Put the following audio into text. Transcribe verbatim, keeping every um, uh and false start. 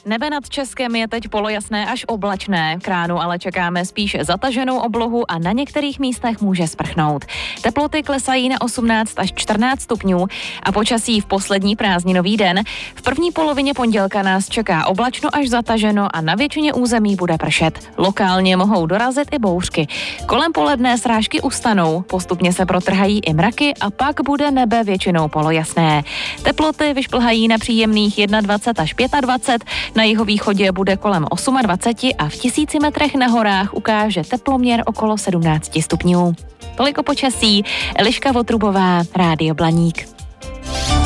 Nebe nad Českem je teď polojasné až oblačné, k ránu ale čekáme spíš zataženou oblohu a na některých místech může sprchnout. Teploty klesají na osmnáct až čtrnáct stupňů a počasí v poslední prázdninový den. V první polovině pondělka nás čeká oblačno až zataženo a na většině území bude pršet. Lokálně mohou dorazit i bouřky. Kolem poledne srážky ustanou, postupně se protrhají i mraky a pak bude nebe většinou polojasné. Teploty vyšplhají na příjemných dvacet jedna až dvacet pět, na jihovýchodě bude kolem dvacet osm a v tisíci metrech na horách ukáže teploměr okolo sedmnáct stupňů. Toliko počasí, Eliška Votrubová, Rádio Blaník.